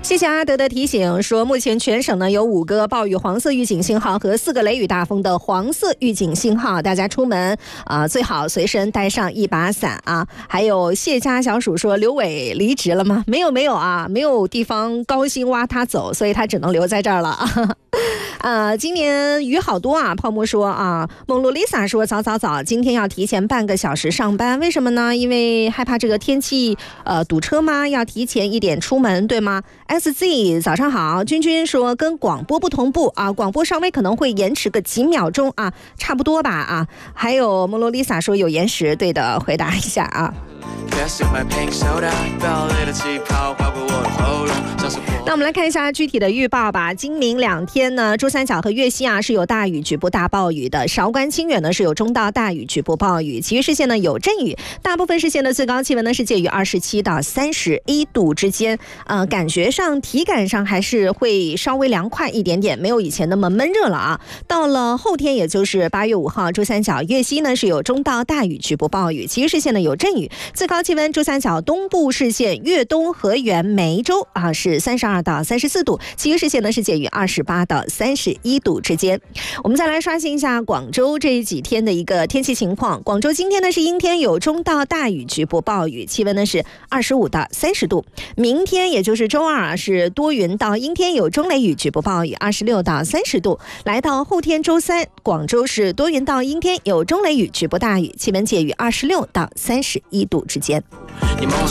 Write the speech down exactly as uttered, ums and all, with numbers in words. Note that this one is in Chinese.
谢谢阿德的提醒，说目前全省呢有五个暴雨黄色预警信号和四个雷雨大风的黄色预警信号，大家出门啊、呃、最好随身带上一把伞啊。还有谢家小鼠说刘伟离职了吗？没有没有啊，没有地方高薪挖他走，所以他只能留在这儿了。呃，今年雨好多啊。泡沫说啊，梦露 Lisa 说早早早，今天要提前半个小时上班，为什么呢？因为害怕这个天气呃堵车吗？要提前一点出门，对吗 ？S Z 早上好，君君说跟广播不同步啊，广播稍微可能会延迟个几秒钟啊，差不多吧啊。还有梦露 Lisa 说有延时，对的，回答一下啊。那我们来看一下具体的预报吧。今明两天呢，珠三角和粤西啊是有大雨局部大暴雨的，韶关清远呢是有中到大雨局部暴雨，其余市县呢有阵雨，大部分市县的最高气温呢是介于二十七到三十一度之间，呃，感觉上体感上还是会稍微凉快一点点，没有以前那么闷热了啊。到了后天，也就是八月五号，珠三角、粤西呢是有中到大雨局部暴雨，其余市县呢有阵雨，最高气温珠三角东部市县粤东、河源、梅州啊是三十二到三十四度，其余市县呢是介于二十八到三十一度之间。我们再来刷新一下广州这几天的一个天气情况。广州今天呢是阴天有中到大雨局部暴雨，气温呢是二十五到三十度。明天也就是周二啊是多云到阴天有中雷雨局部暴雨，二十六到三十度。来到后天周三，广州是多云到阴天有中雷雨局部大雨，气温介于二十六到三十一度之间。